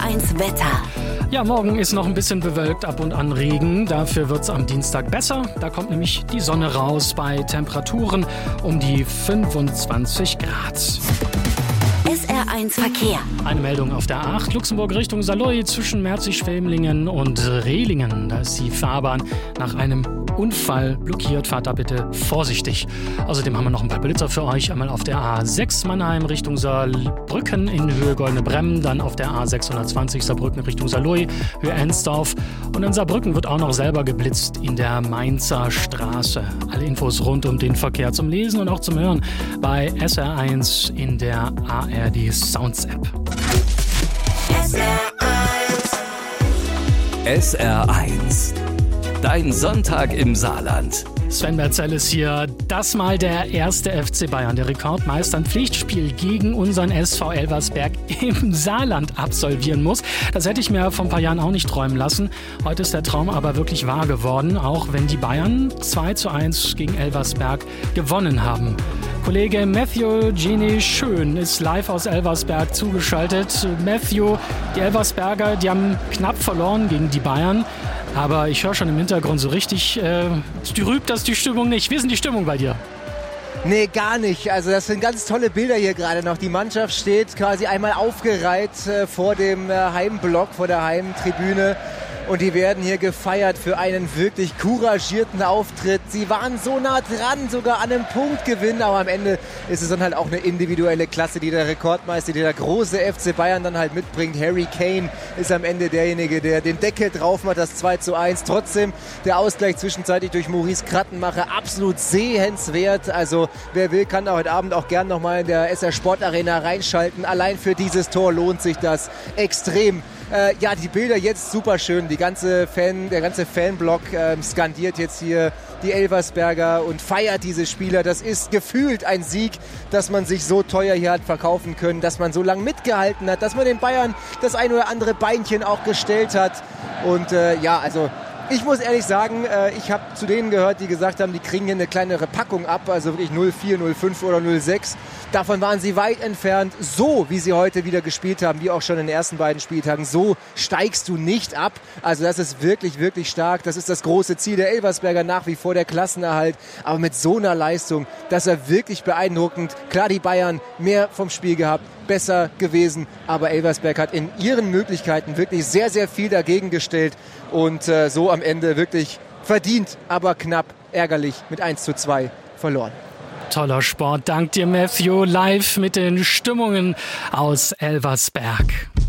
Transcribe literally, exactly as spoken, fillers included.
eins Wetter. Ja, morgen ist noch ein bisschen bewölkt, ab und an Regen. Dafür wird es am Dienstag besser. Da kommt nämlich die Sonne raus bei Temperaturen um die fünfundzwanzig Grad. S R eins Verkehr. Eine Meldung auf der A acht, Luxemburg Richtung Saarlouis zwischen Merzig-Schwelmlingen und Rehlingen. Da ist die Fahrbahn nach einem Unfall blockiert. Fahrt da bitte vorsichtig. Außerdem haben wir noch ein paar Blitzer für euch. Einmal auf der A sechs Mannheim Richtung Saarbrücken in Höhe Goldene Bremm. Dann auf der A sechshundertzwanzig Saarbrücken Richtung Saarlouis, Höhe Ensdorf. Und in Saarbrücken wird auch noch selber geblitzt in der Mainzer Straße. Alle Infos rund um den Verkehr zum Lesen und auch zum Hören bei S R eins in der A R D Sounds App. S R eins. S R eins. Dein Sonntag im Saarland. Sven Merzel ist hier. Das mal der erste F C Bayern, der Rekordmeister, ein Pflichtspiel gegen unseren S V Elversberg im Saarland absolvieren muss. Das hätte ich mir vor ein paar Jahren auch nicht träumen lassen. Heute ist der Traum aber wirklich wahr geworden, auch wenn die Bayern zwei zu eins gegen Elversberg gewonnen haben. Kollege Matthew Genie Schön ist live aus Elversberg zugeschaltet. Matthew, die Elversberger, die haben knapp verloren gegen die Bayern. Aber ich höre schon im Hintergrund so richtig, äh, trübt das die Stimmung nicht. Wie ist denn die Stimmung bei dir? Nee, gar nicht. Also das sind ganz tolle Bilder hier gerade noch. Die Mannschaft steht quasi einmal aufgereiht äh, vor dem äh, Heimblock, vor der Heimtribüne. Und die werden hier gefeiert für einen wirklich couragierten Auftritt. Sie waren so nah dran, sogar an einem Punktgewinn. Aber am Ende ist es dann halt auch eine individuelle Klasse, die der Rekordmeister, die der große F C Bayern dann halt mitbringt. Harry Kane ist am Ende derjenige, der den Deckel drauf macht, das zwei zu eins. Trotzdem der Ausgleich zwischenzeitlich durch Maurice Krattenmacher absolut sehenswert. Also wer will, kann heute Abend auch gern nochmal in der S R Sport Arena reinschalten. Allein für dieses Tor lohnt sich das extrem. Äh, ja, die Bilder jetzt super schön. Die ganze Fan, der ganze Fanblock äh, skandiert jetzt hier die Elversberger und feiert diese Spieler. Das ist gefühlt ein Sieg, dass man sich so teuer hier hat verkaufen können, dass man so lange mitgehalten hat, dass man den Bayern das ein oder andere Beinchen auch gestellt hat. Und äh, ja, also ich muss ehrlich sagen, äh, ich habe zu denen gehört, die gesagt haben, die kriegen hier eine kleinere Packung ab, also wirklich null vier, null fünf oder null sechs. Davon waren sie weit entfernt. So, wie sie heute wieder gespielt haben, wie auch schon in den ersten beiden Spieltagen, so steigst du nicht ab. Also das ist wirklich, wirklich stark. Das ist das große Ziel der Elversberger, nach wie vor der Klassenerhalt. Aber mit so einer Leistung, das ist wirklich beeindruckend. Klar, die Bayern mehr vom Spiel gehabt, besser gewesen. Aber Elversberg hat in ihren Möglichkeiten wirklich sehr, sehr viel dagegen gestellt. Und äh, so am Ende wirklich verdient, aber knapp, ärgerlich mit eins zu zwei verloren. Toller Sport. Dank dir, Matthew. Live mit den Stimmungen aus Elversberg.